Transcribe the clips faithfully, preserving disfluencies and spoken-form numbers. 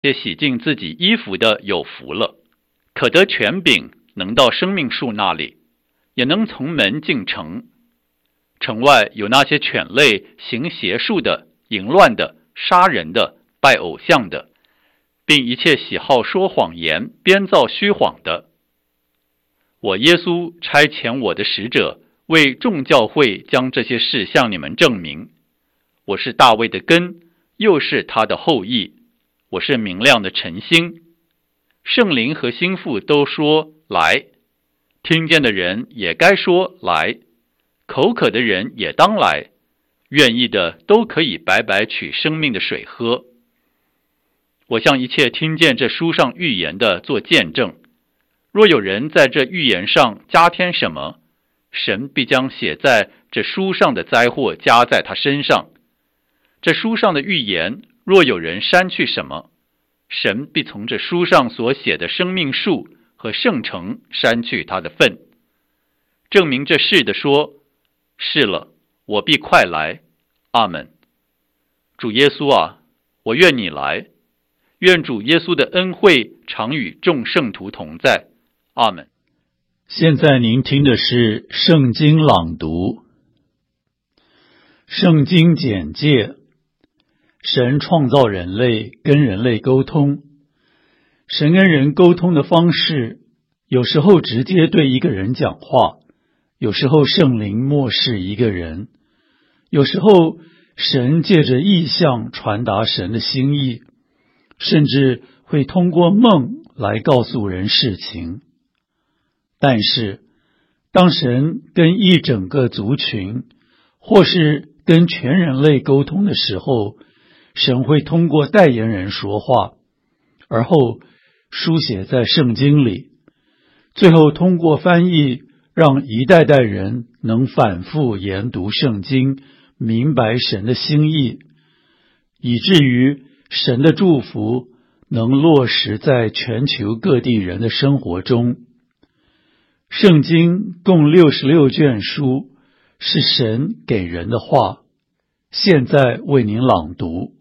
且洗净自己衣服的有福了，可得权柄，能到生命树那里，也能从门进城。城外有那些犬类、行邪术的、淫乱的、杀人的、拜偶像的，并一切喜好说谎言、编造虚谎的。我耶稣差遣我的使者，为众教会将这些事向你们证明。我是大卫的根，又是他的后裔。我是明亮的晨星。圣灵和心腹都说来，听见的人也该说来，口渴的人也当来，愿意的都可以白白取生命的水喝。我向一切听见这书上预言的做见证，若有人在这预言上加添什么，神必将写在这书上的灾祸加在他身上。这书上的预言若有人删去什么，神必从这书上所写的生命树和圣城删去他的份。证明这事的说，是了，我必快来。阿们。主耶稣啊，我愿你来。愿主耶稣的恩惠常与众圣徒同在。阿们。 现在您听的是圣经朗读。圣经简介：神创造人类，跟人类沟通。神跟人沟通的方式，有时候直接对一个人讲话，有时候圣灵默示一个人，有时候神借着异象传达神的心意，甚至会通过梦来告诉人事情。但是，当神跟一整个族群，或是跟全人类沟通的时候，神会通过代言人说话，而后书写在圣经里，最后通过翻译，让一代代人能反复研读圣经，明白神的心意，以至于神的祝福能落实在全球各地人的生活中。圣经共六十六卷书，是神给人的话，现在为您朗读。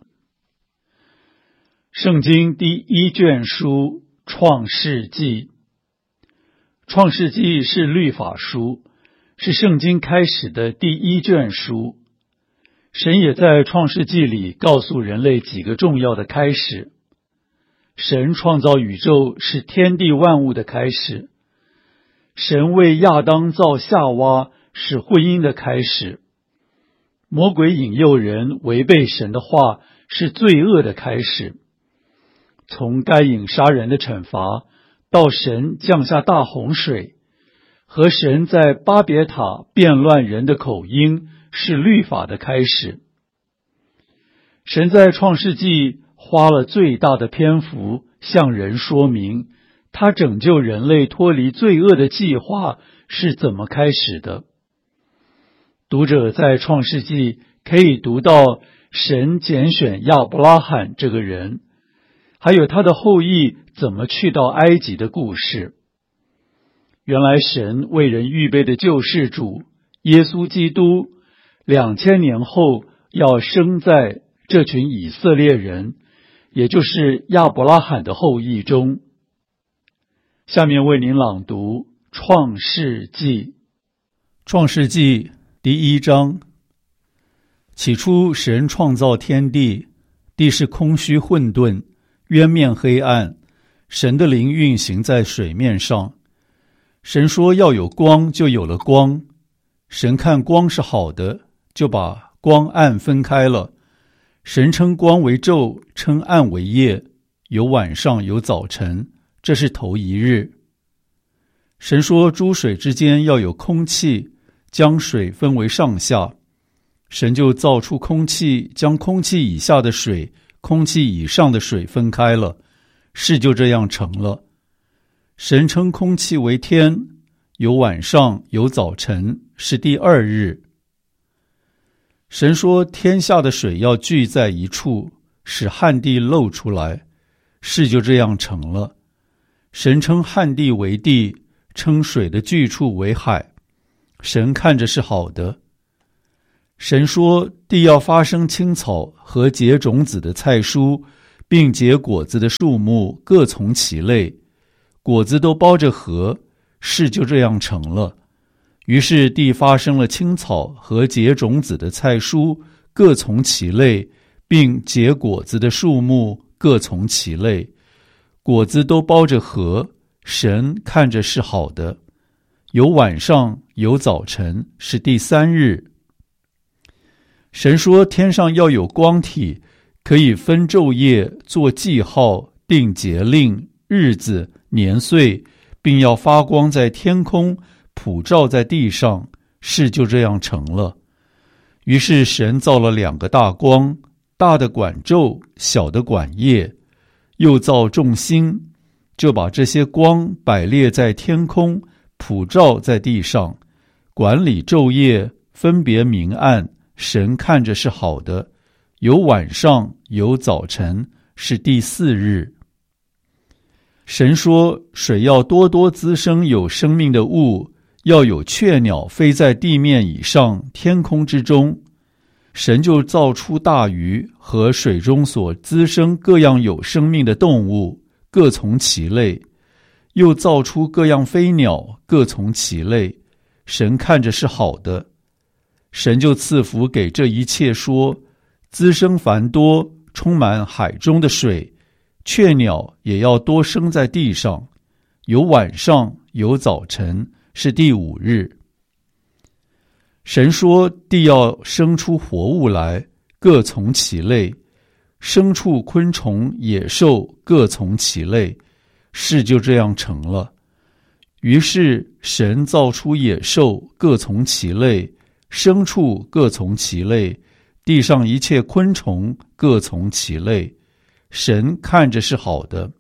圣经第一卷书创世纪。创世纪是律法书，是圣经开始的第一卷书。神也在创世纪里告诉人类几个重要的开始。神创造宇宙是天地万物的开始。神为亚当造夏娃是婚姻的开始。魔鬼引诱人违背神的话是罪恶的开始。从该隐杀人的惩罚，到神降下大洪水，和神在巴别塔变乱人的口音，是律法的开始。神在创世纪花了最大的篇幅向人说明，他拯救人类脱离罪恶的计划是怎么开始的。读者在创世纪可以读到神拣选亚伯拉罕这个人，还有他的后裔怎么去到埃及的故事。原来神为人预备的救世主耶稣基督，两千年后要生在这群以色列人，也就是亚伯拉罕的后裔中。下面为您朗读创世纪。创世纪第一章。起初神创造天地，地是空虚混沌，渊面黑暗，神的灵运行在水面上。神说要有光，就有了光。神看光是好的，就把光暗分开了。神称光为昼，称暗为夜，有晚上有早晨，这是头一日。神说诸水之间要有空气，将水分为上下。神就造出空气，将空气以下的水、空气以上的水分开了，事就这样成了。神称空气为天，有晚上有早晨，是第二日。神说天下的水要聚在一处，使旱地露出来，事就这样成了。神称旱地为地，称水的聚处为海。神看着是好的。神说地要发生青草和结种子的菜蔬， 并结果子的树木各从其类，果子都包着核，事就这样成了。于是地发生了青草和结种子的菜蔬各从其类，并结果子的树木各从其类，果子都包着核，神看着是好的。有晚上，有早晨，是第三日。神说天上要有光体，可以分昼夜，做记号，定节令、日子、年岁，并要发光在天空，普照在地上，事就这样成了。于是神造了两个大光，大的管昼，小的管夜，又造众星，就把这些光摆列在天空，普照在地上，管理昼夜，分别明暗，神看着是好的。有晚上，有早晨，是第四日。神说水要多多滋生有生命的物，要有雀鸟飞在地面以上，天空之中。神就造出大鱼和水中所滋生各样有生命的动物，各从其类，又造出各样飞鸟，各从其类。神看着是好的。神就赐福给这一切说，滋生繁多，充满海中的水，雀鸟也要多生在地上。有晚上，有早晨，是第五日。神说地要生出活物来，各从其类，牲畜、昆虫、野兽各从其类，事就这样成了。于是神造出野兽各从其类，牲畜各从其类，地上一切昆虫各从其类，神看着是好的。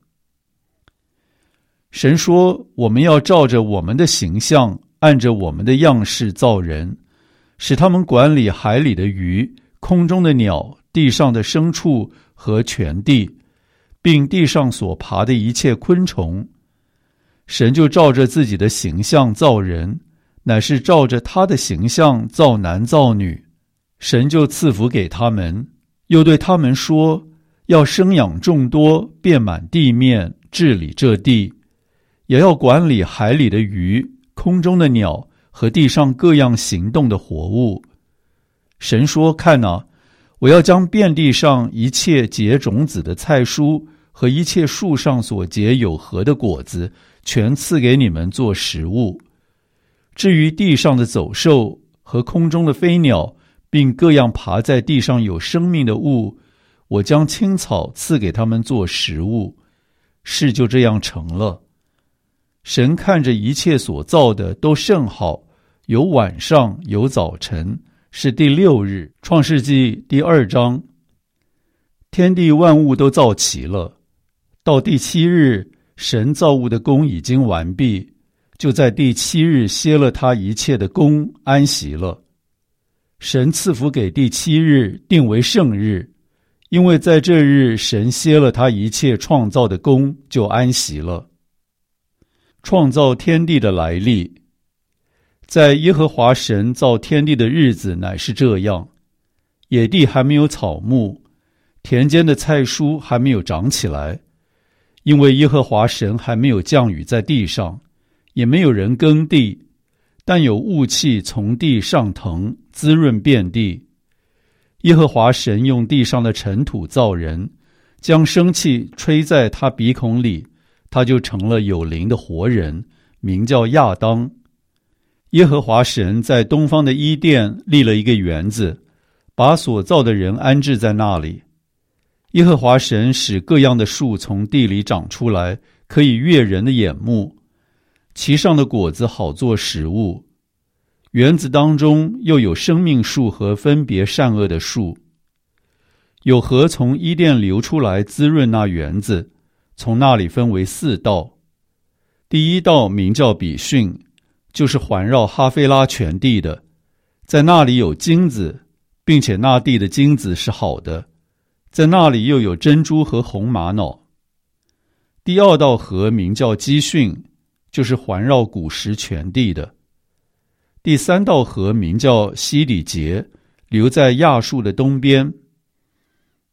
神说我们要照着我们的形象，按着我们的样式造人，使他们管理海里的鱼、空中的鸟、地上的牲畜和全地，并地上所爬的一切昆虫。神就照着自己的形象造人，乃是照着他的形象造男造女。神就赐福给他们，又对他们说，要生养众多，遍满地面，治理这地，也要管理海里的鱼、空中的鸟和地上各样行动的活物。神说，看哪，我要将遍地上一切结种子的菜蔬和一切树上所结有核的果子，全赐给你们做食物。至于地上的走兽和空中的飞鸟，并各样爬在地上有生命的物，我将青草赐给他们做食物。事就这样成了。神看着一切所造的都甚好，有晚上，有早晨，是第六日。创世纪第二章。天地万物都造齐了，到第七日，神造物的工已经完毕，就在第七日歇了他一切的工，安息了。神赐福给第七日，定为圣日，因为在这日神歇了他一切创造的工，就安息了。创造天地的来历。在耶和华神造天地的日子乃是这样：野地还没有草木，田间的菜蔬还没有长起来，因为耶和华神还没有降雨在地上，也没有人耕地，但有雾气从地上腾，滋润遍地。耶和华神用地上的尘土造人，将生气吹在他鼻孔里，他就成了有灵的活人，名叫亚当。耶和华神在东方的伊甸立了一个园子，把所造的人安置在那里。耶和华神使各样的树从地里长出来，可以悦人的眼目，其上的果子好做食物。园子当中又有生命树和分别善恶的树。有河从伊甸流出来，滋润那园子，从那里分为四道。第一道名叫比逊，就是环绕哈菲拉全地的，在那里有金子，并且那地的金子是好的，在那里又有珍珠和红玛瑙。第二道河名叫基训，就是环绕古时全地的。第三道河名叫西底结，流在亚述的东边。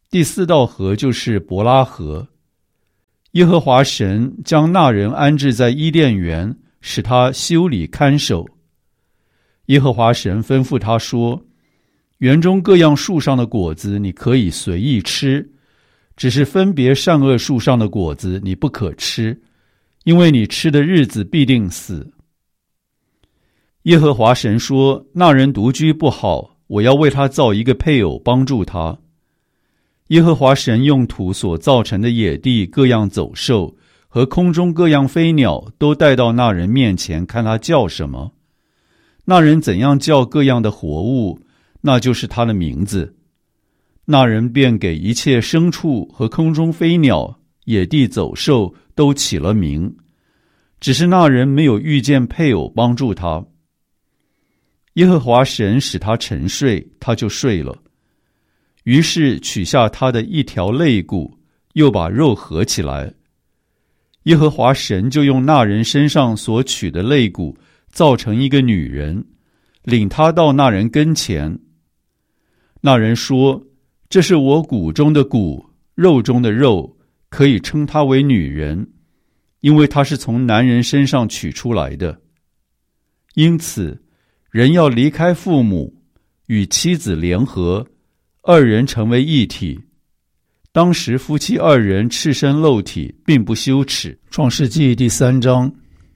第四道河就是伯拉河。耶和华神将那人安置在伊甸园，使他修理看守。耶和华神吩咐他说，园中各样树上的果子你可以随意吃，只是分别善恶树上的果子你不可吃，因为你吃的日子必定死。耶和华神说，那人独居不好，我要为他造一个配偶帮助他。耶和华神用土所造成的野地各样走兽和空中各样飞鸟都带到那人面前，看他叫什么。那人怎样叫各样的活物，那就是他的名字。那人便给一切牲畜和空中飞鸟、野地走兽都起了名，只是那人没有遇见配偶帮助他。耶和华神使他沉睡，他就睡了。于是取下他的一条肋骨，又把肉合起来。耶和华神就用那人身上所取的肋骨造成一个女人，领他到那人跟前。那人说，这是我骨中的骨，肉中的肉，可以称她为女人，因为她是从男人身上取出来的。因此人要离开父母，与妻子联合，二人成为一体。当时夫妻二人赤身露体，并不羞耻。创世纪第三章。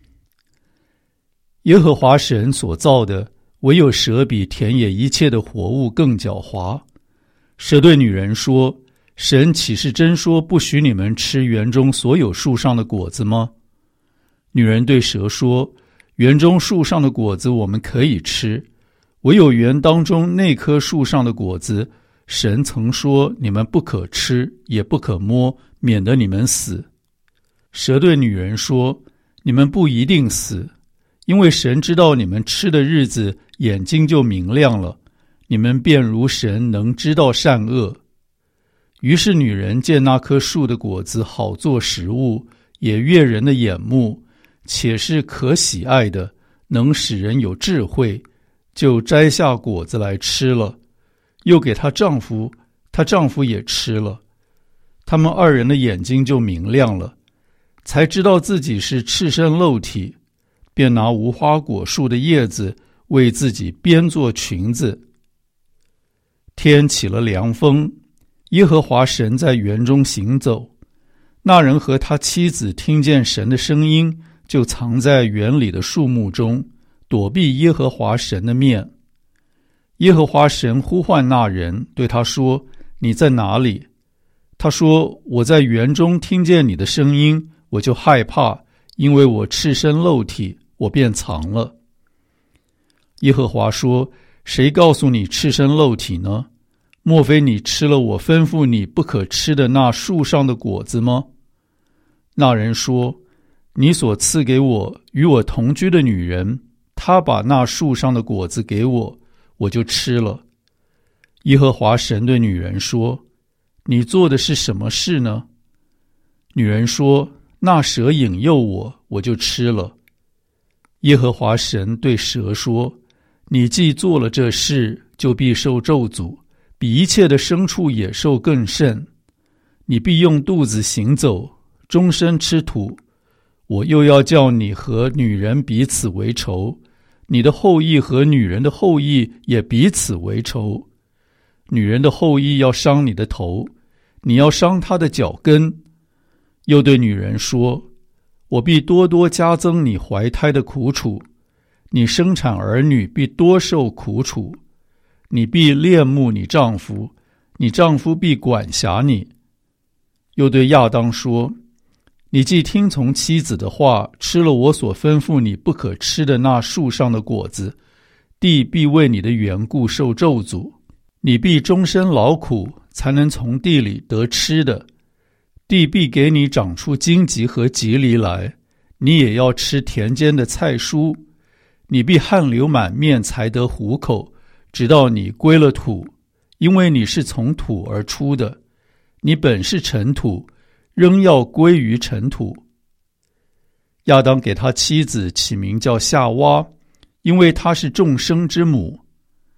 耶和华神所造的，唯有蛇比田野一切的活物更狡猾。蛇对女人说，神岂是真说不许你们吃园中所有树上的果子吗？女人对蛇说，园中树上的果子我们可以吃，唯有园当中那棵树上的果子，神曾说你们不可吃，也不可摸，免得你们死。蛇对女人说，你们不一定死，因为神知道你们吃的日子，眼睛就明亮了，你们便如神能知道善恶。于是女人见那棵树的果子好做食物，也悦人的眼目，且是可喜爱的，能使人有智慧，就摘下果子来吃了，又给她丈夫，她丈夫也吃了。他们二人的眼睛就明亮了，才知道自己是赤身露体，便拿无花果树的叶子为自己编做裙子。天起了凉风，耶和华神在园中行走。那人和他妻子听见神的声音，就藏在园里的树木中，躲避耶和华神的面。耶和华神呼唤那人，对他说，你在哪里？他说，我在园中听见你的声音，我就害怕，因为我赤身露体，我便藏了。耶和华说，谁告诉你赤身露体呢？莫非你吃了我吩咐你不可吃的那树上的果子吗？那人说，你所赐给我与我同居的女人，她把那树上的果子给我，我就吃了。耶和华神对女人说，你做的是什么事呢？女人说，那蛇引诱我，我就吃了。耶和华神对蛇说，你既做了这事，就必受咒诅，比一切的牲畜野兽更甚。你必用肚子行走，终身吃土。我又要叫你和女人彼此为仇，你的后裔和女人的后裔也彼此为仇。女人的后裔要伤你的头，你要伤她的脚跟。又对女人说，我必多多加增你怀胎的苦楚，你生产儿女必多受苦楚。你必恋慕你丈夫，你丈夫必管辖你。又对亚当说，你既听从妻子的话，吃了我所吩咐你不可吃的那树上的果子，地必为你的缘故受咒诅，你必终身劳苦，才能从地里得吃的。地必给你长出荆棘和棘藜来，你也要吃田间的菜蔬。你必汗流满面才得糊口，直到你归了土，因为你是从土而出的，你本是尘土，仍要归于尘土。亚当给他妻子起名叫夏娃，因为她是众生之母。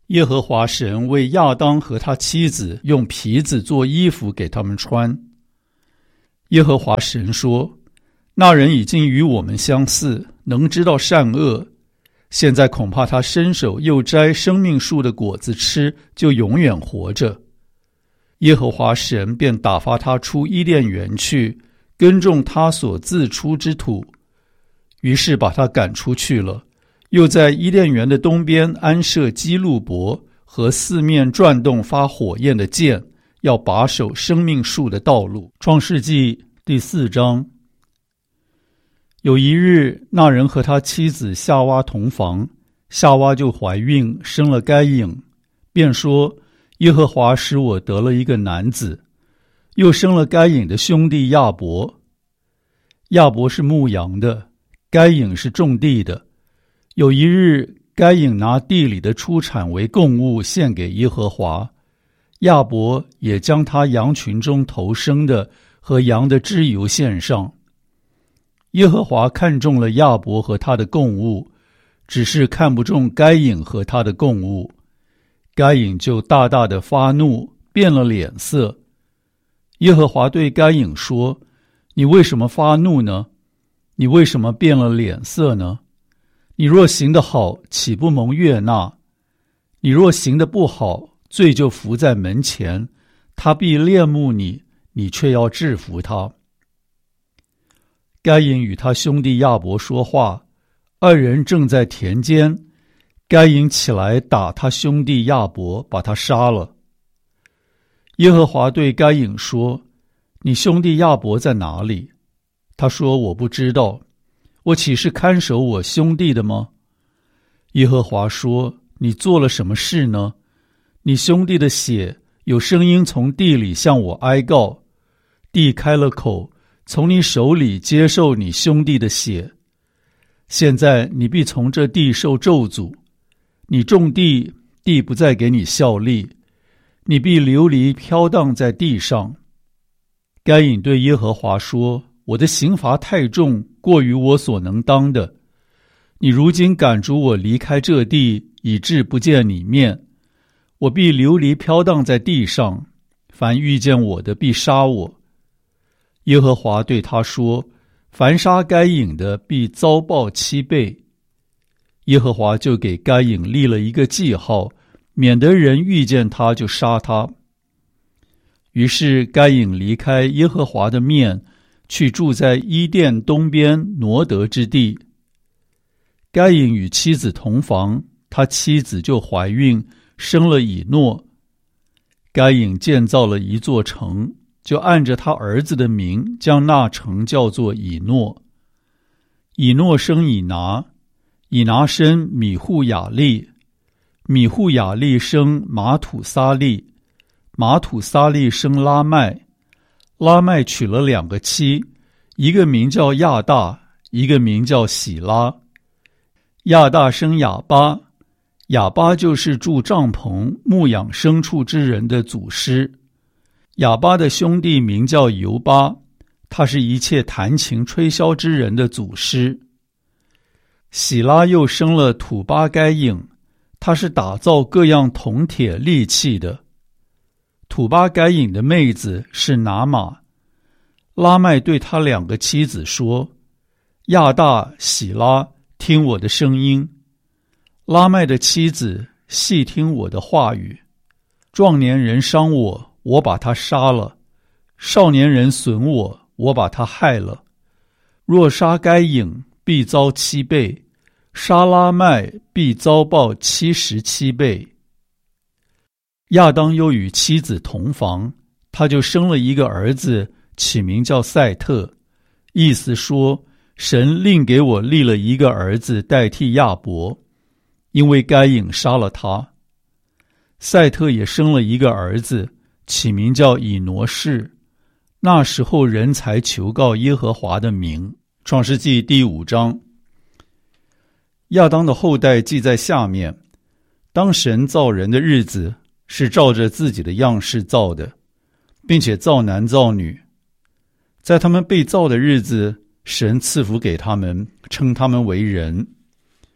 耶和华神为亚当和他妻子用皮子做衣服给他们穿。耶和华神说，那人已经与我们相似，能知道善恶，现在恐怕他伸手又摘生命树的果子吃，就永远活着。耶和华神便打发他出伊甸园去，耕种他所自出之土，于是把他赶出去了，又在伊甸园的东边安设基路伯和四面转动发火焰的剑，要把守生命树的道路。创世纪第四章。有一日，那人和他妻子夏娃同房，夏娃就怀孕，生了该隐，便说，耶和华使我得了一个男子，又生了该隐的兄弟亚伯。亚伯是牧羊的，该隐是种地的。有一日，该隐拿地里的出产为供物献给耶和华，亚伯也将他羊群中头生的和羊的脂油献上。耶和华看中了亚伯和他的供物，只是看不中该隐和他的供物。该隐就大大的发怒，变了脸色。耶和华对该隐说，你为什么发怒呢？你为什么变了脸色呢？你若行得好，岂不蒙悦纳？你若行得不好，罪就伏在门前，他必恋慕你，你却要制服他。该隐与他兄弟亚伯说话，二人正在田间，该隐起来打他兄弟亚伯，把他杀了。耶和华对该隐说，你兄弟亚伯在哪里？他说，我不知道，我岂是看守我兄弟的吗？耶和华说，你做了什么事呢？你兄弟的血有声音从地里向我哀告，地开了口，从你手里接受你兄弟的血。现在你必从这地受咒诅，你种地，地不再给你效力，你必流离飘荡在地上。该隐对耶和华说，我的刑罚太重，过于我所能当的。你如今赶逐我离开这地，以致不见你面，我必流离飘荡在地上，凡遇见我的必杀我。耶和华对他说，凡杀该隐的必遭报七倍。耶和华就给该隐立了一个记号，免得人遇见他就杀他。于是该隐离开耶和华的面，去住在伊甸东边挪得之地。该隐与妻子同房，他妻子就怀孕，生了以诺。该隐建造了一座城，就按着他儿子的名，将那城叫做以诺。以诺生以拿，以拿生米户雅利，米户雅利生马土撒利，马土撒利生拉麦，拉麦娶了两个妻，一个名叫亚大，一个名叫喜拉。亚大生亚巴，亚巴就是住帐篷牧养牲畜之人的祖师。亚巴的兄弟名叫犹巴，他是一切弹琴吹箫之人的祖师。喜拉又生了土巴该隐，他是打造各样铜铁利器的。土巴该隐的妹子是拿玛。拉麦对他两个妻子说，亚大、喜拉，听我的声音。拉麦的妻子细听我的话语。壮年人伤我，我把他杀了；少年人损我，我把他害了。若杀该隐，必遭七倍；杀拉麦，必遭报七十七倍。亚当又与妻子同房，他就生了一个儿子，起名叫赛特，意思说，神另给我立了一个儿子代替亚伯，因为该隐杀了他。赛特也生了一个儿子，起名叫以挪士。那时候人才求告耶和华的名。创世纪第五章。亚当的后代记在下面。当神造人的日子，是照着自己的样式造的，并且造男造女。在他们被造的日子，神赐福给他们，称他们为人。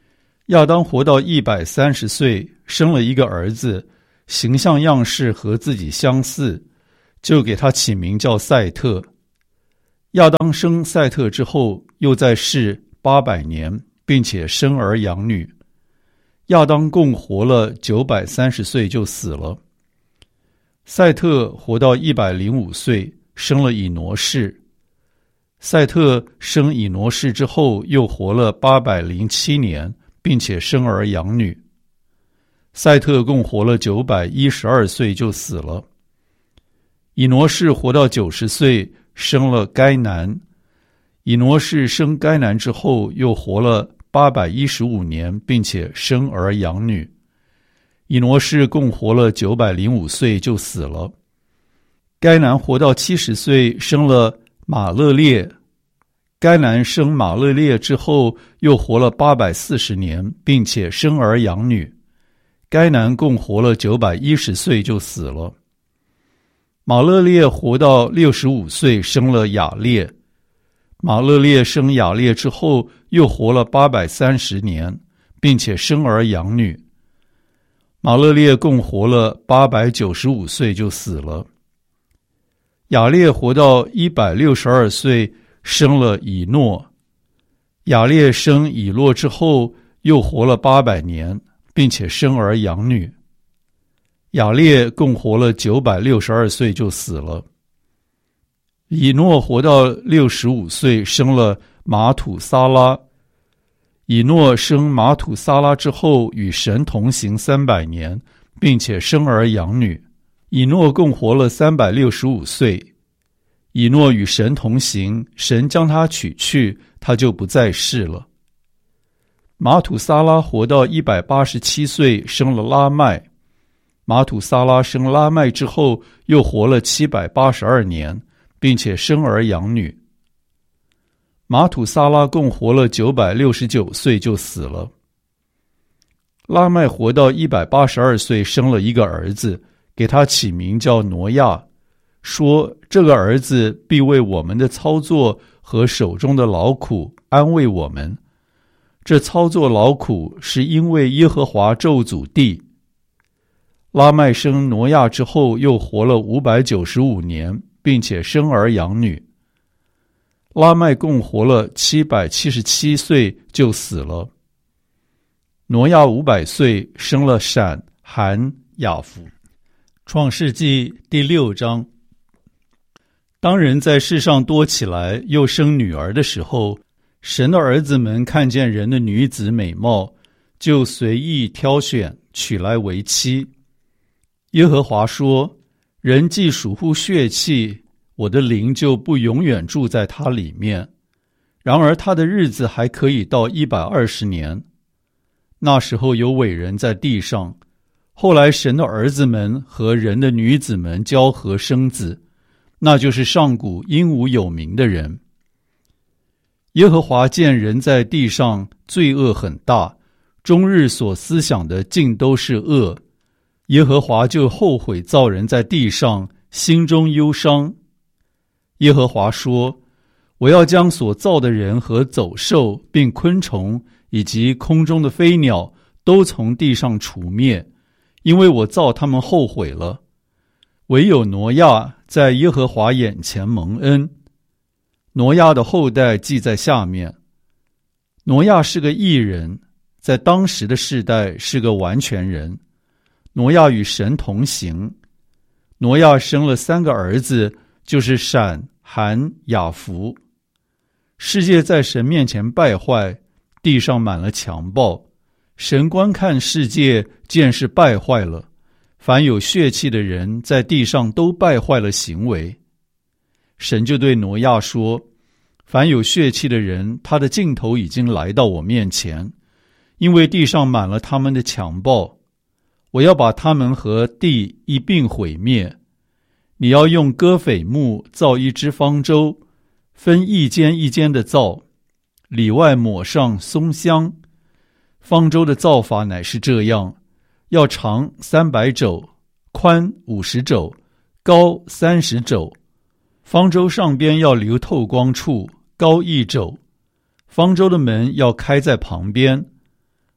亚当活到一百三十岁，生了一个儿子，形象样式和自己相似，就给他起名叫赛特。亚当生赛特之后，又在世八百年，并且生儿养女。亚当共活了九百三十岁就死了。赛特活到一百零五岁，生了以挪士。赛特生以挪士之后，又活了八百零七年，并且生儿养女。赛特共活了九百一十二岁就死了。以挪士活到九十岁，生了该南。以挪士生该南之后，又活了八百一十五年，并且生儿养女。以挪士共活了九百零五岁就死了。该南活到七十岁，生了马勒列。该南生马勒列之后，又活了八百四十年，并且生儿养女。该南共活了九百一十岁就死了。马勒列活到六十五岁，生了雅列。马勒列生雅列之后，又活了八百三十年，并且生儿养女。马勒列共活了八百九十五岁就死了。雅列活到一百六十二岁，生了以诺。雅列生以诺之后，又活了八百年，并且生儿养女。雅列共活了九百六十二岁就死了。以诺活到六十五岁，生了马土撒拉。以诺生马土撒拉之后，与神同行三百年，并且生儿养女。以诺共活了三百六十五岁。以诺与神同行，神将他取去，他就不在世了。马土撒拉活到一百八十七岁，生了拉麦。马土撒拉生拉麦之后，又活了七百八十二年，并且生儿养女。马土撒拉共活了九百六十九岁就死了。拉麦活到一百八十二岁，生了一个儿子，给他起名叫挪亚，说这个儿子必为我们的操作和手中的劳苦安慰我们。这操作劳苦是因为耶和华咒诅地。拉麦生挪亚之后，又活了五百九十五年，并且生儿养女。拉麦共活了七百七十七岁就死了。挪亚五百岁，生了闪、含、雅弗。创世纪第六章。当人在世上多起来，又生女儿的时候，神的儿子们看见人的女子美貌，就随意挑选，娶来为妻。耶和华说：人既属乎血气，我的灵就不永远住在他里面。然而他的日子还可以到一百二十年。那时候有伟人在地上，后来神的儿子们和人的女子们交合生子，那就是上古英武有名的人。耶和华见人在地上罪恶很大，终日所思想的尽都是恶。耶和华就后悔造人在地上，心中忧伤。耶和华说：我要将所造的人和走兽，并昆虫，以及空中的飞鸟，都从地上除灭，因为我造他们后悔了。唯有挪亚在耶和华眼前蒙恩。挪亚的后代记在下面。挪亚是个义人，在当时的世代是个完全人。挪亚与神同行。挪亚生了三个儿子，就是闪、含、雅弗。世界在神面前败坏，地上满了强暴。神观看世界，见是败坏了，凡有血气的人在地上都败坏了行为。神就对挪亚说：凡有血气的人，他的尽头已经来到我面前，因为地上满了他们的强暴。我要把他们和地一并毁灭。你要用戈斐木造一只方舟，分一间一间的造，里外抹上松香。方舟的造法乃是这样：要长三百肘，宽五十肘，高三十肘。方舟上边要留透光处，高一肘。方舟的门要开在旁边。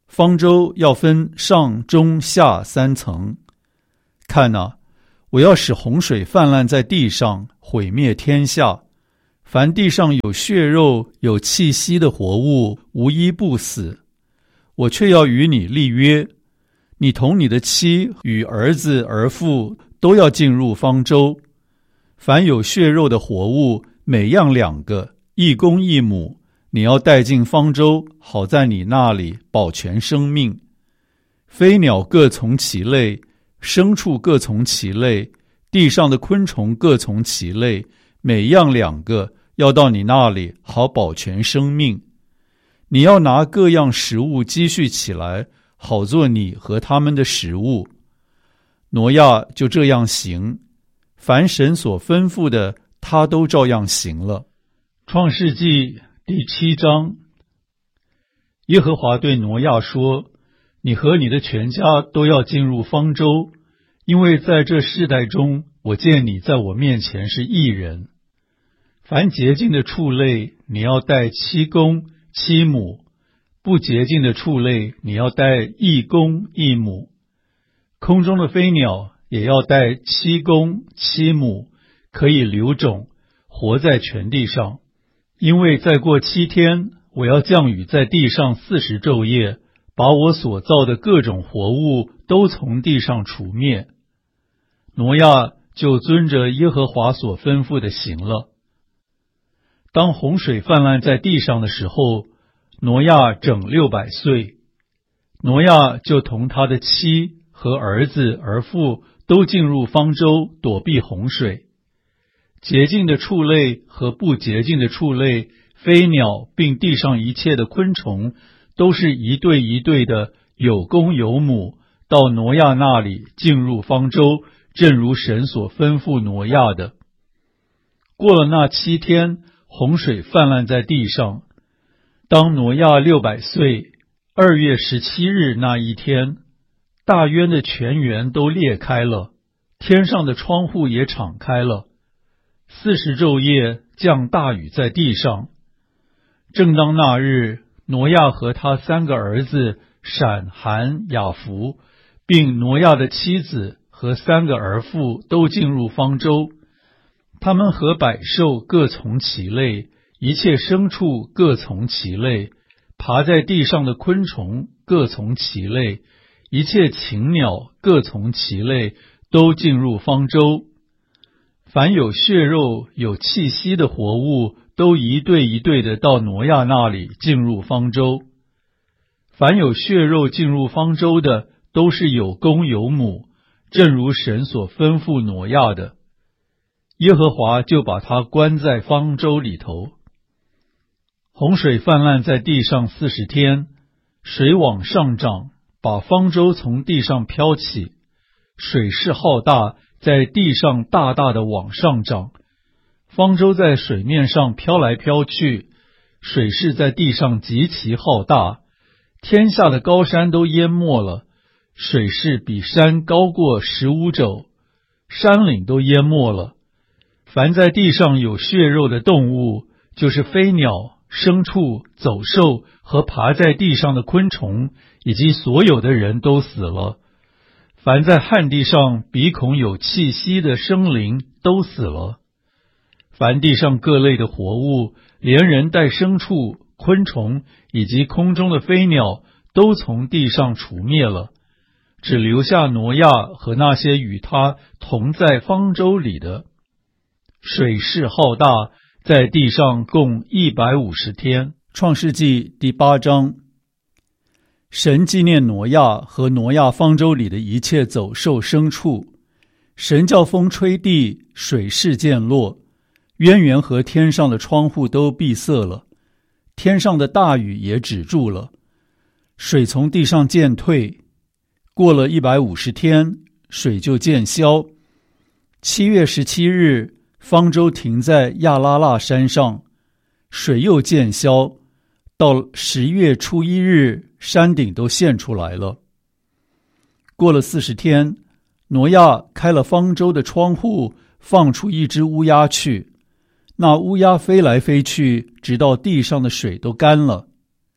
方舟要分上中下三层。看哪，我要使洪水泛滥在地上，毁灭天下。凡地上有血肉、有气息的活物，无一不死。我却要与你立约，你同你的妻与儿子儿妇都要进入方舟。凡有血肉的活物，每样两个，一公一母，你要带进方舟，好在你那里保全生命。飞鸟各从其类，牲畜各从其类，地上的昆虫各从其类，每样两个，要到你那里好保全生命。你要拿各样食物积蓄起来，好做你和他们的食物。挪亚就这样行，凡神所吩咐的，他都照样行了。创世纪第七章。耶和华对挪亚说，你和你的全家都要进入方舟，因为在这世代中，我见你在我面前是义人。凡洁净的畜类，你要带七公七母；不洁净的畜类，你要带一公一母。空中的飞鸟也要带七公七母，可以留种，活在全地上。因为再过七天，我要降雨在地上四十昼夜，把我所造的各种活物都从地上除灭。挪亚就遵着耶和华所吩咐的行了。当洪水泛滥在地上的时候，挪亚整六百岁。挪亚就同他的妻和儿子儿妇都进入方舟，躲避洪水。洁净的畜类和不洁净的畜类，飞鸟并地上一切的昆虫，都是一对一对的，有公有母，到挪亚那里进入方舟，正如神所吩咐挪亚的。过了那七天，洪水泛滥在地上。当挪亚六百岁，二月十七日那一天，大渊的泉源都裂开了，天上的窗户也敞开了。四十昼夜降大雨在地上。正当那日，挪亚和他三个儿子闪、含、雅弗，并挪亚的妻子和三个儿妇都进入方舟。他们和百兽各从其类，一切牲畜各从其类，爬在地上的昆虫各从其类，一切禽鸟各从其类，都进入方舟。凡有血肉有气息的活物，都一对一对的到挪亚那里进入方舟。凡有血肉进入方舟的，都是有公有母，正如神所吩咐挪亚的。耶和华就把他关在方舟里头。洪水泛滥在地上四十天，水往上涨，把方舟从地上飘起，水势浩大，在地上大大的往上涨。方舟在水面上飘来飘去，水势在地上极其浩大，天下的高山都淹没了，水势比山高过十五肘，山岭都淹没了。凡在地上有血肉的动物，就是飞鸟、牲畜、走兽和爬在地上的昆虫，以及所有的人都死了。凡在旱地上鼻孔有气息的生灵都死了。凡地上各类的活物，连人带牲畜、昆虫以及空中的飞鸟，都从地上除灭了，只留下挪亚和那些与他同在方舟里的。水势浩大，在地上共一百五十天。创世纪第八章。神纪念挪亚和挪亚方舟里的一切走兽牲畜。神叫风吹地，水势渐落，渊源和天上的窗户都闭塞了，天上的大雨也止住了，水从地上渐退。过了一百五十天，水就渐消。七月十七日，方舟停在亚拉腊山上，水又渐消。到十月初一日，山顶都现出来了。过了四十天，挪亚开了方舟的窗户，放出一只乌鸦去。那乌鸦飞来飞去，直到地上的水都干了。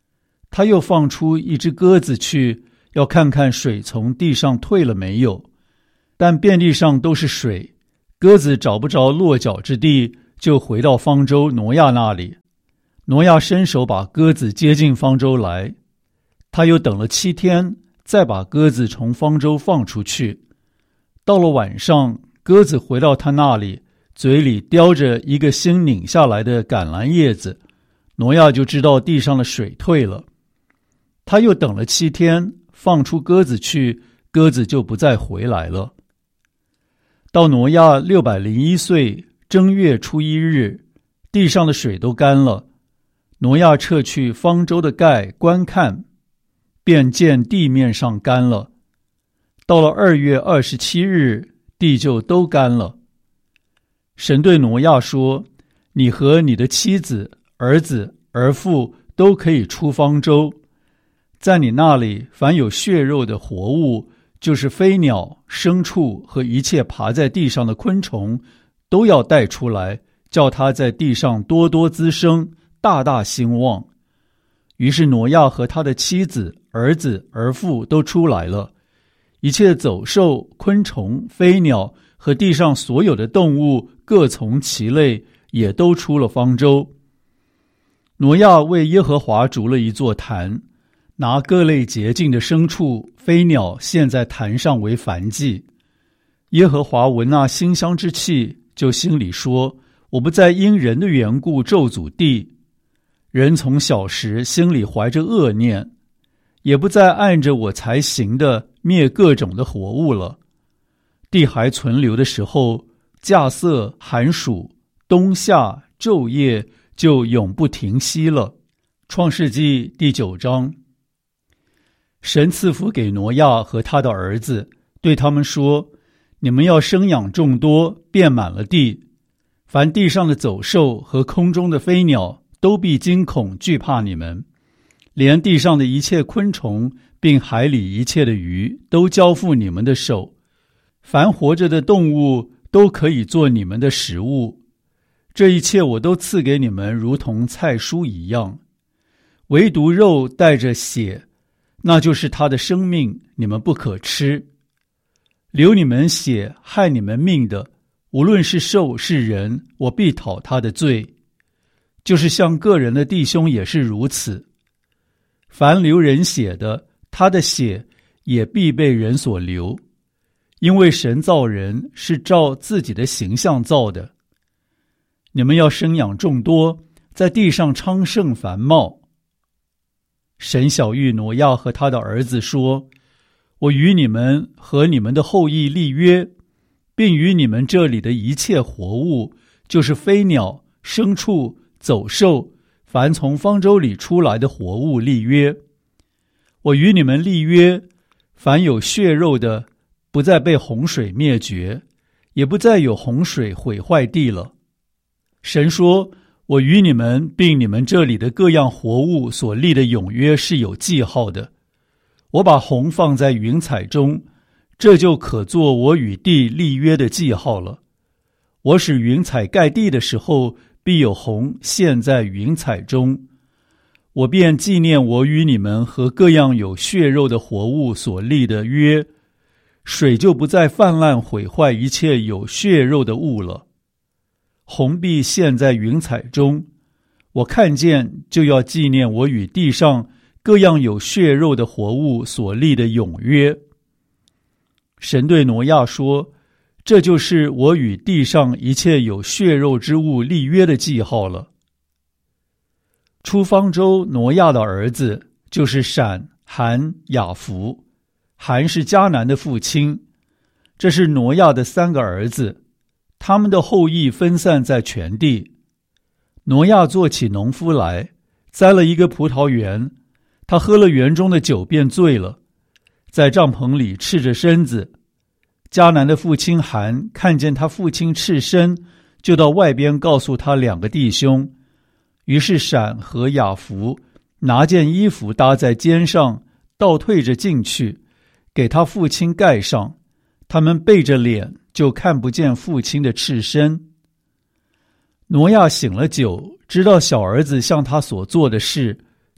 他又放出一只鸽子去，要看看水从地上退了没有。但遍地上都是水，鸽子找不着落脚之地，就回到方舟挪亚那里。挪亚伸手把鸽子接进方舟来，他又等了七天，再把鸽子从方舟放出去。到了晚上，鸽子回到他那里，嘴里叼着一个新拧下来的橄榄叶子，挪亚就知道地上的水退了。他又等了七天，放出鸽子去，鸽子就不再回来了。到挪亚六百零一岁正月初一日，地上的水都干了。挪亚撤去方舟的盖观看，便见地面上干了。到了二月二十七日，地就都干了。神对挪亚说：你和你的妻子、儿子、儿妇都可以出方舟。在你那里，凡有血肉的活物，就是飞鸟、牲畜和一切爬在地上的昆虫，都要带出来，叫它在地上多多滋生，大大兴旺。于是挪亚和他的妻子、儿子、儿妇都出来了，一切走兽、昆虫、飞鸟和地上所有的动物，各从其类，也都出了方舟。挪亚为耶和华筑了一座坛，拿各类洁净的牲畜、飞鸟献在坛上为燔祭。耶和华闻那馨香之气，就心里说：我不再因人的缘故咒诅地。人从小时心里怀着恶念，也不再按着我才行的灭各种的活物了。地还存留的时候，稼穑、寒暑、冬夏、昼夜就永不停息了。创世纪第九章。神赐福给挪亚和他的儿子，对他们说：你们要生养众多，遍满了地。凡地上的走兽和空中的飞鸟，都必惊恐惧怕你们。连地上的一切昆虫，并海里一切的鱼，都交付你们的手。凡活着的动物，都可以做你们的食物。这一切我都赐给你们，如同菜蔬一样。唯独肉带着血，那就是他的生命，你们不可吃。流你们血害你们命的，无论是兽是人，我必讨他的罪。就是像个人的弟兄也是如此。凡流人血的，他的血也必被人所流，因为神造人是照自己的形象造的。你们要生养众多，在地上昌盛繁茂。神晓谕挪亚和他的儿子说：我与你们和你们的后裔立约，并与你们这里的一切活物，就是飞鸟、牲畜、走兽，凡从方舟里出来的活物立约。我与你们立约，凡有血肉的，不再被洪水灭绝，也不再有洪水毁坏地了。神说：我与你们并你们这里的各样活物所立的永约是有记号的。我把虹放在云彩中，这就可做我与地立约的记号了。我使云彩盖地的时候，必有虹现在云彩中。我便纪念我与你们和各样有血肉的活物所立的约，水就不再泛滥毁坏一切有血肉的物了。虹必现在云彩中，我看见就要纪念我与地上各样有血肉的活物所立的永约。神对挪亚说：这就是我与地上一切有血肉之物立约的记号了。出方舟挪亚的儿子就是闪、含、雅弗。含是迦南的父亲，这是挪亚的三个儿子，他们的后裔分散在全地。挪亚做起农夫来，栽了一个葡萄园，他喝了园中的酒便醉了，在帐篷里赤着身子。迦南的父亲含看见他父亲赤身，就到外边告诉他两个弟兄。于是闪和雅弗拿件衣服搭在肩上，倒退着进去，给他父亲盖上。他们背着脸，就看不见父亲的赤身。挪亚醒了酒，知道小儿子向他所做的事，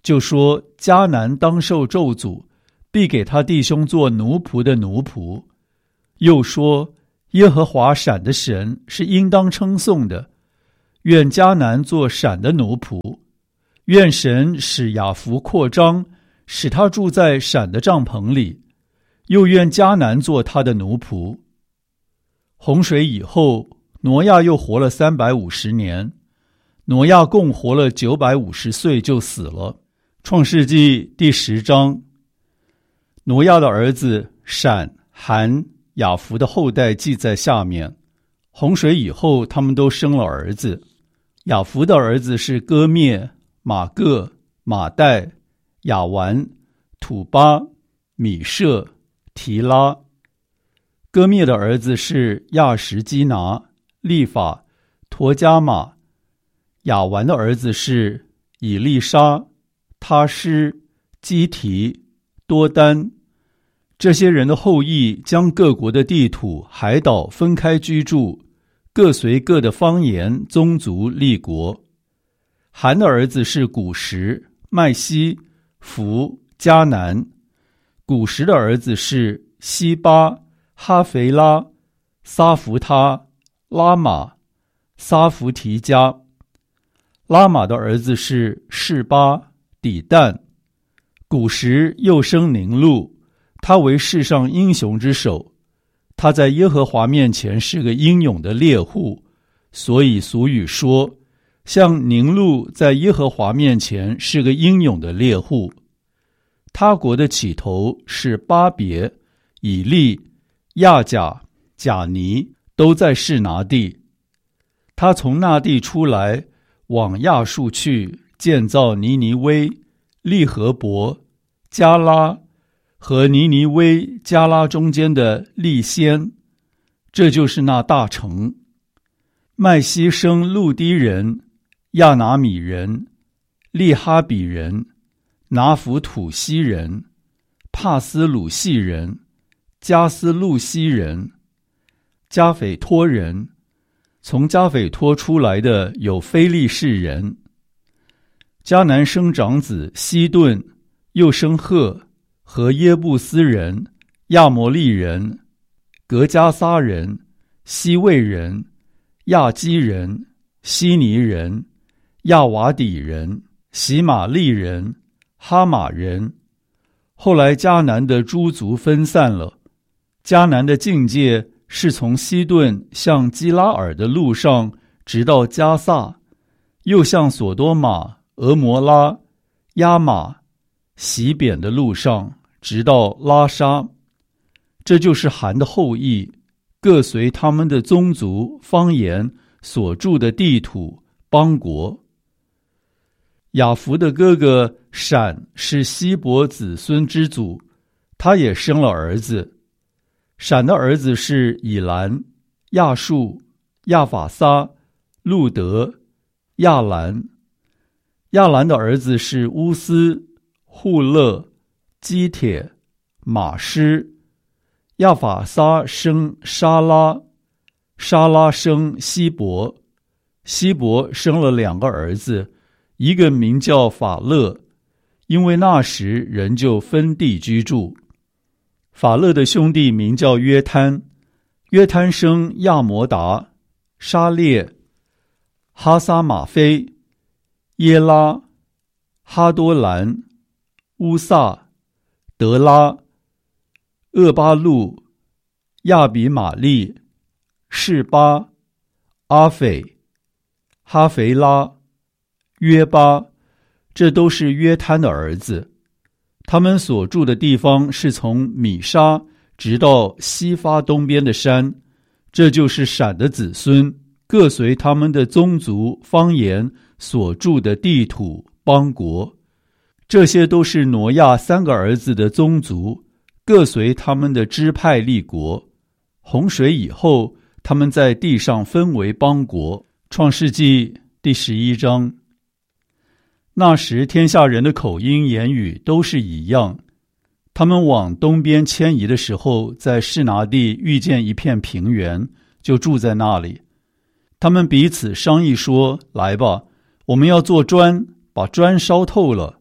就说迦南当受咒诅，必给他弟兄做奴仆的奴仆。又说耶和华闪的神是应当称颂的，愿迦南做闪的奴仆，愿神使雅弗扩张，使他住在闪的帐篷里，又愿迦南做他的奴仆。洪水以后，挪亚又活了三百五十年，挪亚共活了九百五十岁就死了。创世纪第十章，挪亚的儿子闪、含、雅弗的后代记在下面。洪水以后，他们都生了儿子。雅弗的儿子是歌灭、马各、马代、雅完、土巴、米舍、提拉。歌灭的儿子是亚什基拿、利法、陀加马。雅完的儿子是以利沙、他施、基提、多丹。这些人的后裔将各国的地土、海岛分开居住，各随各的方言、宗族、立国。含的儿子是古实、麦西、弗、迦南。古实的儿子是西巴、哈肥拉、撒弗他、拉玛、撒弗提加。拉玛的儿子是示巴、底但。古实又生宁录，他为世上英雄之首，他在耶和华面前是个英勇的猎户，所以俗语说，像宁录在耶和华面前是个英勇的猎户。他国的起头是巴别、以利、亚甲、甲尼，都在示拿地。他从那地出来，往亚述去，建造尼尼微、利和伯、加拉和尼尼微、加拉中间的利先，这就是那大城。麦西生路低人、亚拿米人、利哈比人、拿弗土西人、帕斯鲁西人、加斯路西人、加斐托人。从加斐托出来的有非利士人。迦南生长子西顿，又生赫和耶布斯人、亚摩利人、格加撒人、西魏人、亚基人、希尼人、亚瓦底人、喜玛利人、哈马人。后来迦南的诸族分散了，迦南的境界是从西顿向基拉尔的路上，直到加萨，又向索多玛、俄摩拉、亚玛、洗扁的路上，直到拉沙。这就是含的后裔，各随他们的宗族、方言所住的地土、邦国。雅弗的哥哥闪是希伯子孙之祖，他也生了儿子。闪的儿子是以兰、亚述、亚法撒、路德、亚兰。亚兰的儿子是乌斯、户勒、基铁、马施。亚法撒生沙拉，沙拉生希伯。希伯生了两个儿子，一个名叫法勒，因为那时人就分地居住。法勒的兄弟名叫约摊，约摊生亚摩达、沙列、哈撒马菲、耶拉、哈多兰、乌萨、德拉、厄巴路、亚比玛利、示巴、阿斐、哈肥拉、约巴，这都是约摊的儿子。他们所住的地方是从米沙直到西发东边的山，这就是闪的子孙，各随他们的宗族、方言所住的地土、邦国。这些都是挪亚三个儿子的宗族，各随他们的支派立国。洪水以后，他们在地上分为邦国。创世纪第十一章。那时天下人的口音言语都是一样，他们往东边迁移的时候，在示拿地遇见一片平原，就住在那里。他们彼此商议说，来吧，我们要做砖，把砖烧透了，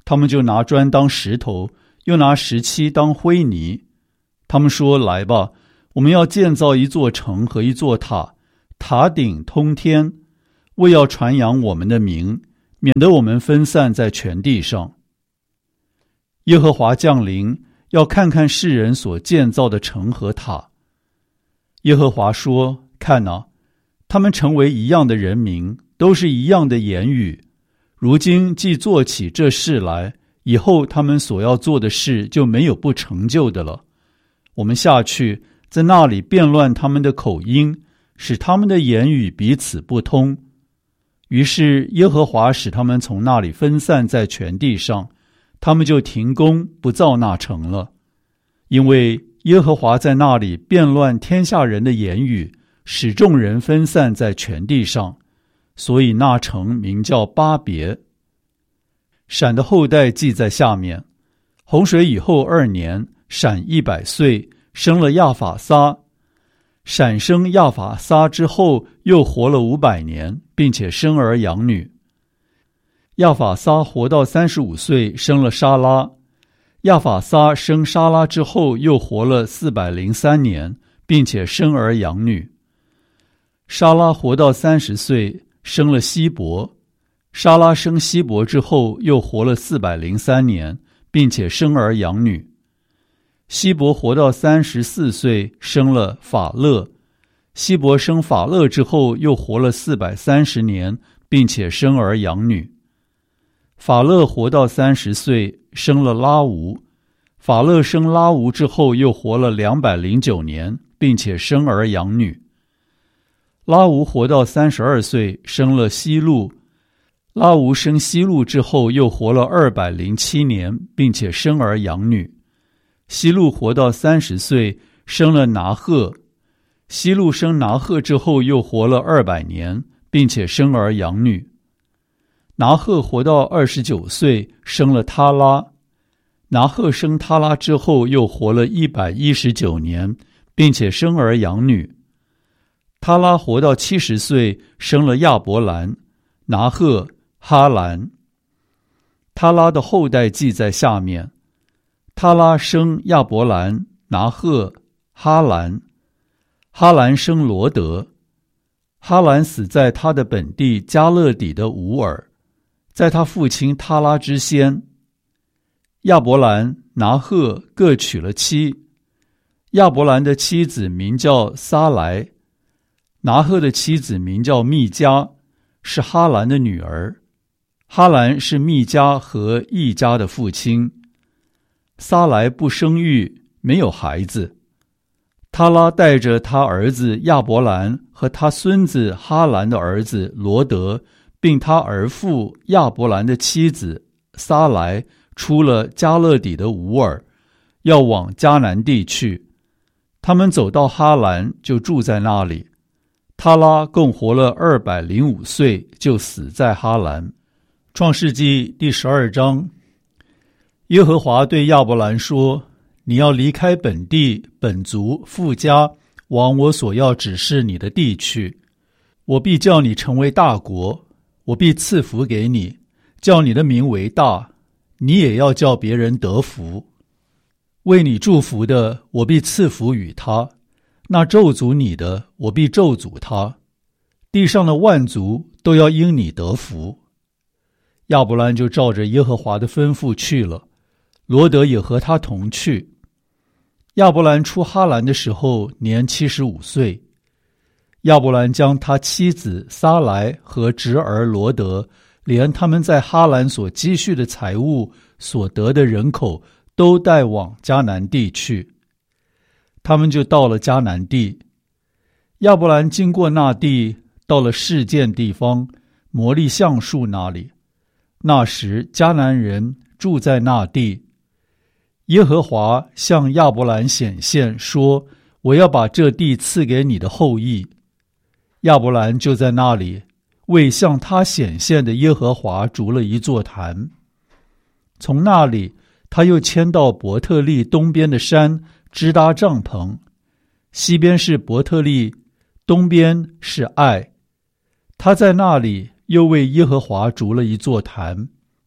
他们就拿砖当石头，又拿石漆当灰泥。他们说，来吧，我们要建造一座城和一座塔，塔顶通天，为要传扬我们的名，免得我们分散在全地上。耶和华降临，要看看世人所建造的城和塔。耶和华说，看哪，他们成为一样的人民，都是一样的言语。如今既做起这事来，以后他们所要做的事就没有不成就的了。我们下去，在那里变乱他们的口音，使他们的言语彼此不通。于是耶和华使他们从那里分散在全地上，他们就停工不造那城了。因为耶和华在那里变乱天下人的言语，使众人分散在全地上，所以那城名叫巴别。闪的后代记在下面。洪水以后二年，闪一百岁，生了亚法撒。闪生亚法撒之后，又活了五百年，并且生儿养女。亚法撒活到三十五岁，生了沙拉。亚法撒生沙拉之后，又活了四百零三年，并且生儿养女。沙拉活到三十岁，生了希伯。沙拉生希伯之后，又活了四百零三年，并且生儿养女。希伯活到三十四岁，生了法勒。希伯生法勒之后，又活了四百三十年，并且生儿养女。法勒活到三十岁，生了拉吾。法勒生拉吾之后，又活了两百零九年，并且生儿养女。拉吾活到三十二岁，生了希路。拉吾生希路之后，又活了二百零七年，并且生儿养女。希路活到三十岁，生了拿鹤。希路生拿鹤之后，又活了二百年，并且生儿养女。拿鹤活到二十九岁，生了他拉。拿鹤生他拉之后，又活了一百一十九年，并且生儿养女。他拉活到七十岁，生了亚伯兰、拿鹤、哈兰。他拉的后代记在下面。他拉生亚伯兰、拿鹤、哈兰。哈兰生罗德。哈兰死在他的本地加勒底的吾尔，在他父亲他拉之先。亚伯兰、拿鹤各娶了妻。亚伯兰的妻子名叫撒来。拿鹤的妻子名叫密迦，是哈兰的女儿。哈兰是密迦和易家的父亲。撒来不生育，没有孩子。他拉带着他儿子亚伯兰和他孙子哈兰的儿子罗德，并他儿父亚伯兰的妻子撒来，出了加勒底的吾尔，要往迦南地去。他们走到哈兰，就住在那里。他拉共活了二百零五岁，就死在哈兰。创世纪第十二章。耶和华对亚伯兰说：你要离开本地、本族、父家，往我所要指示你的地去。我必叫你成为大国，我必赐福给你，叫你的名为大，你也要叫别人得福。为你祝福的，我必赐福与他；那咒诅你的，我必咒诅他。地上的万族都要因你得福。亚伯兰就照着耶和华的吩咐去了，罗德也和他同去。亚伯兰出哈兰的时候年七十五岁。亚伯兰将他妻子撒来和侄儿罗德，连他们在哈兰所积蓄的财物、所得的人口，都带往迦南地去。他们就到了迦南地。亚伯兰经过那地，到了示剑地方，摩利橡树那里。那时迦南人住在那地。耶和华向亚伯兰显现说：我要把这地赐给你的后裔。亚伯兰就在那里为向他显现的耶和华筑了一座坛。从那里他又迁到伯特利东边的山，支搭帐篷。西边是伯特利，东边是爱。他在那里又为耶和华筑了一座坛，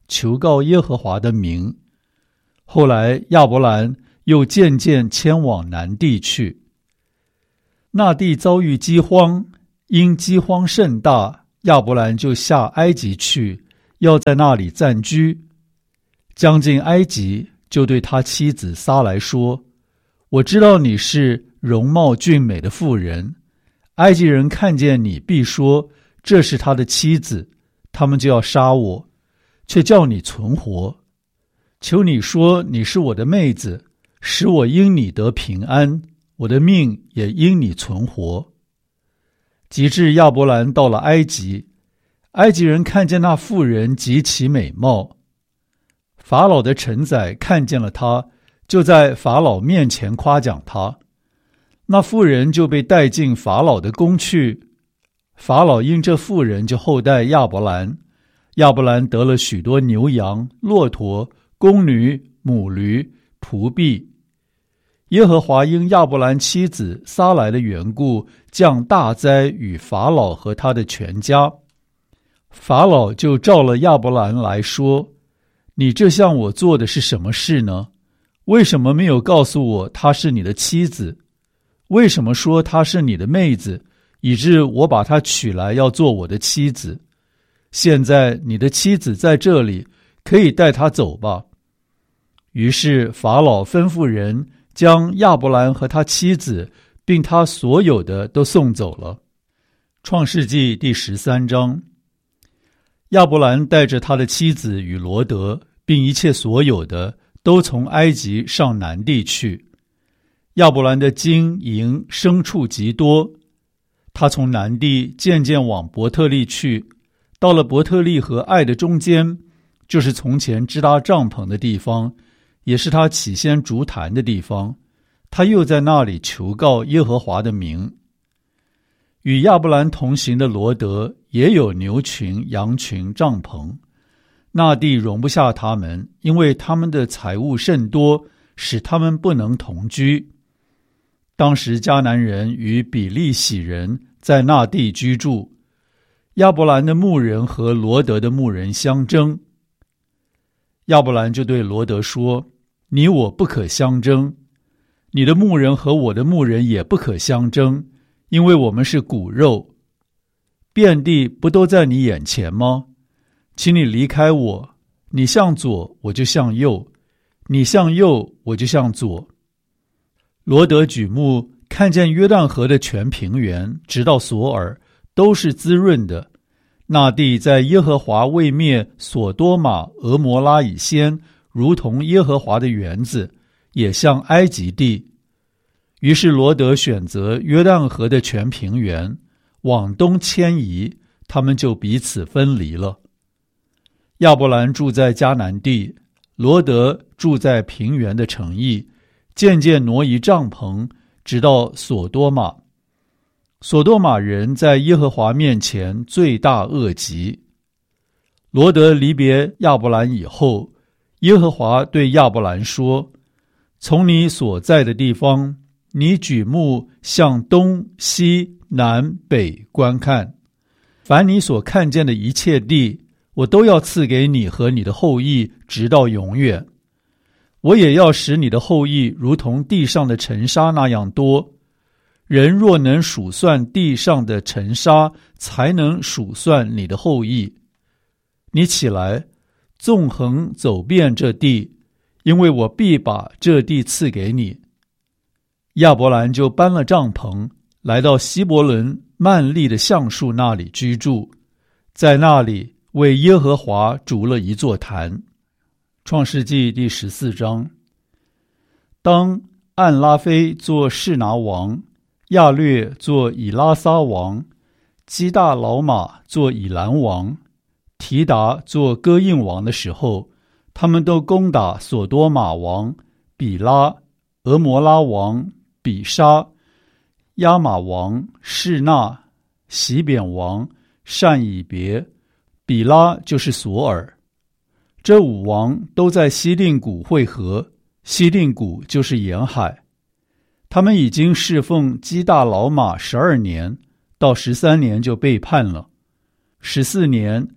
求告耶和华的名。后来亚伯兰又渐渐迁往南地去。那地遭遇饥荒，因饥荒甚大，亚伯兰就下埃及去，要在那里暂居。将近埃及，就对他妻子撒来说：我知道你是容貌俊美的妇人，埃及人看见你必说这是他的妻子，他们就要杀我，却叫你存活。求你说你是我的妹子，使我因你得平安，我的命也因你存活。及至亚伯兰到了埃及，埃及人看见那妇人极其美貌，法老的臣宰看见了他，就在法老面前夸奖他。那妇人就被带进法老的宫去。法老因这妇人就厚待亚伯兰，亚伯兰得了许多牛羊、骆驼、公驴、母驴、仆婢。耶和华因亚伯兰妻子撒来的缘故，降大灾与法老和他的全家。法老就召了亚伯兰来说：你这向我做的是什么事呢？为什么没有告诉我她是你的妻子？为什么说她是你的妹子，以致我把她娶来要做我的妻子？现在你的妻子在这里，可以带她走吧。于是法老吩咐人将亚伯兰和他妻子并他所有的都送走了。创世纪第十三章。亚伯兰带着他的妻子与罗得并一切所有的都从埃及上南地去。亚伯兰的金银牲畜极多，他从南地渐渐往伯特利去，到了伯特利和爱的中间，就是从前支搭帐篷的地方，也是他起先筑坛的地方。他又在那里求告耶和华的名。与亚伯兰同行的罗得也有牛群、羊群、帐篷，那地容不下他们，因为他们的财物甚多，使他们不能同居。当时迦南人与比利洗人在那地居住，亚伯兰的牧人和罗得的牧人相争。亚伯兰就对罗得说：你我不可相争，你的牧人和我的牧人也不可相争，因为我们是骨肉。遍地不都在你眼前吗？请你离开我，你向左我就向右，你向右我就向左。罗得举目看见约旦河的全平原直到索尔都是滋润的，那地在耶和华未灭所多玛、俄摩拉以先，如同耶和华的园子，也像埃及地。于是罗得选择约旦河的全平原，往东迁移，他们就彼此分离了。亚伯兰住在迦南地，罗得住在平原的城邑，渐渐挪移帐篷，直到索多玛。索多玛人在耶和华面前罪大恶极。罗得离别亚伯兰以后，耶和华对亚伯兰说：从你所在的地方，你举目向东西南北观看，凡你所看见的一切地，我都要赐给你和你的后裔，直到永远。我也要使你的后裔如同地上的尘沙那样多。人若能数算地上的尘沙，才能数算你的后裔。你起来，纵横走遍这地，因为我必把这地赐给你。亚伯兰就搬了帐篷，来到希伯伦曼利的橡树那里居住，在那里为耶和华筑了一座坛。创世纪第十四章。当暗拉菲做示拿王，亚略做以拉撒王，基大老马做以兰王，提达做哥印王的时候，他们都攻打索多玛王、比拉、俄摩拉王、比沙、亚玛王、示那、洗扁王、善以别，比拉就是索尔。这五王都在西定谷会合，西定谷就是沿海。他们已经侍奉基大老马十二年，到十三年就背叛了。十四年，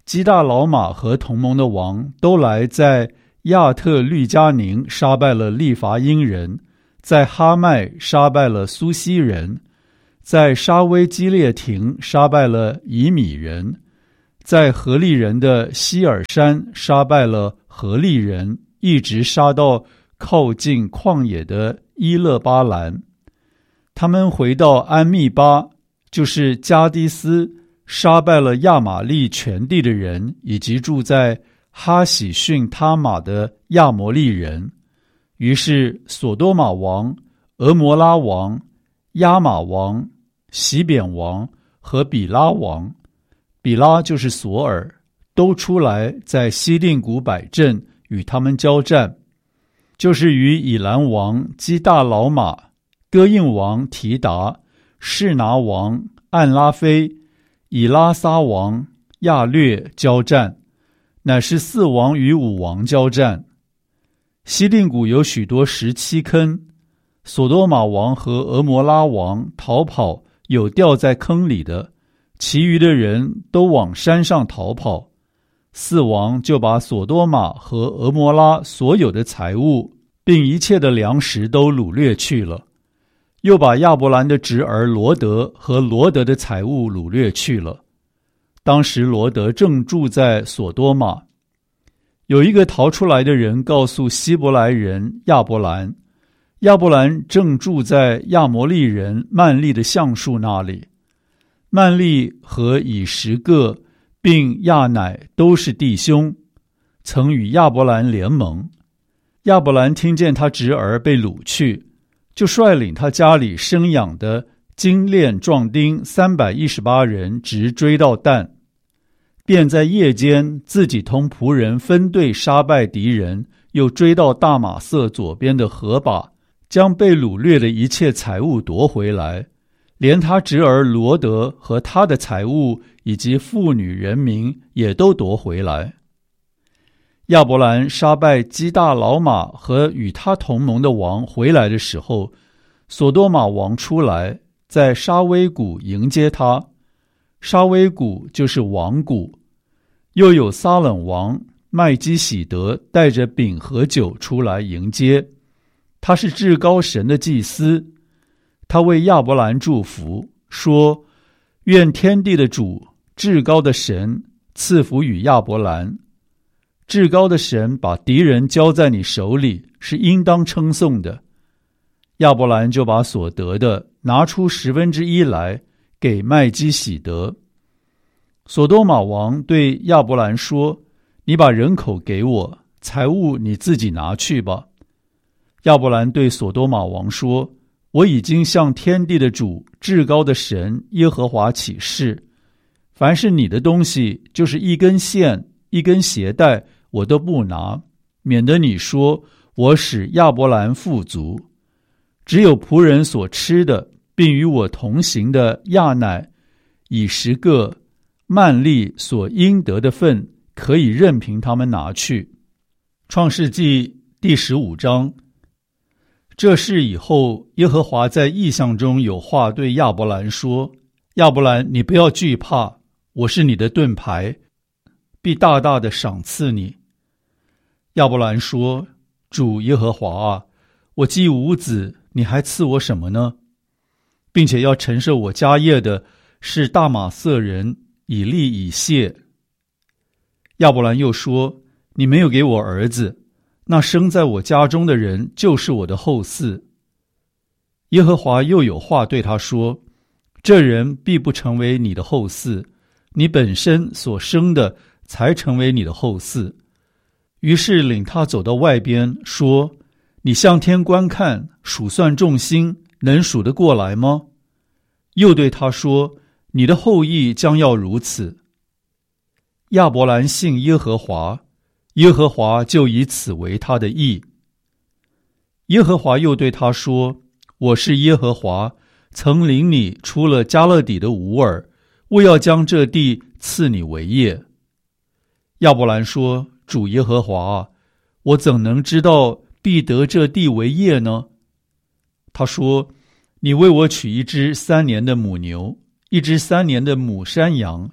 基大老马和同盟的王都来在亚特律加宁杀败了利伐因人，在哈麦杀败了苏西人，在沙威基列亭杀败了以米人，在何利人的希尔山杀败了何利人，一直杀到靠近旷野的伊勒巴兰。他们回到安密巴，就是加迪斯，杀败了亚玛利全地的人，以及住在哈喜逊他玛的亚摩利人。于是索多玛王、俄摩拉王、亚玛王、洗扁王和比拉王，比拉就是索尔，都出来在西定谷摆阵与他们交战，就是与以兰王基大老马、哥印王提达、士拿王暗拉菲、以拉撒王亚略交战，乃是四王与五王交战。西定谷有许多石七坑，索多玛王和俄摩拉王逃跑，有掉在坑里的，其余的人都往山上逃跑。四王就把索多玛和俄摩拉所有的财物并一切的粮食都掳掠去了，又把亚伯兰的侄儿罗德和罗德的财物掳掠去了。当时罗德正住在索多玛。有一个逃出来的人告诉希伯来人亚伯兰，亚伯兰正住在亚摩利人曼利的橡树那里。曼利和以实各并亚乃都是弟兄，曾与亚伯兰联盟。亚伯兰听见他侄儿被掳去，就率领他家里生养的精练壮丁三百一十八人，直追到但，便在夜间自己同仆人分队杀败敌人，又追到大马色左边的河坝，将被掳掠的一切财物夺回来，连他侄儿罗德和他的财物以及妇女人民也都夺回来。亚伯兰杀败基大老马和与他同盟的王回来的时候，索多玛王出来，在沙威谷迎接他。沙威谷就是王谷。又有撒冷王麦基喜德带着饼和酒出来迎接，他是至高神的祭司。他为亚伯兰祝福，说：愿天地的主，至高的神赐福与亚伯兰。至高的神把敌人交在你手里，是应当称颂的。亚伯兰就把所得的拿出十分之一来给麦基喜德。索多玛王对亚伯兰说：你把人口给我，财物你自己拿去吧。亚伯兰对索多玛王说：我已经向天地的主，至高的神耶和华起誓，凡是你的东西，就是一根线一根鞋带，我都不拿，免得你说我使亚伯兰富足。只有仆人所吃的，并与我同行的亚乃、以实各、曼利所应得的份，可以任凭他们拿去。创世纪第十五章。这事以后，耶和华在异象中有话对亚伯兰说：亚伯兰，你不要惧怕，我是你的盾牌，必大大的赏赐你。亚伯兰说：主耶和华啊，我既无子，你还赐我什么呢？并且要承受我家业的是大马色人以利以谢。亚伯兰又说：你没有给我儿子，那生在我家中的人就是我的后嗣。耶和华又有话对他说：这人必不成为你的后嗣，你本身所生的才成为你的后嗣。于是领他走到外边，说：你向天观看，数算众星，能数得过来吗？又对他说：你的后裔将要如此。亚伯兰信耶和华，耶和华就以此为他的义。耶和华又对他说：我是耶和华，曾领你出了迦勒底的吾尔，我要将这地赐你为业。亚伯兰说：主耶和华啊，我怎能知道必得这地为业呢？他说：你为我取一只三年的母牛，一只三年的母山羊，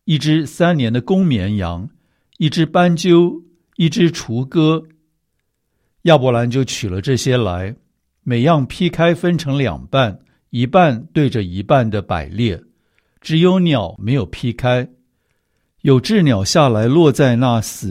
一只三年的公绵羊，一只斑鸠，一只雏鸽。亚伯兰就取了这些来，每样劈开分成两半，一半对着一半的摆列，只有鸟没有劈开。有鸷鸟下来落在那死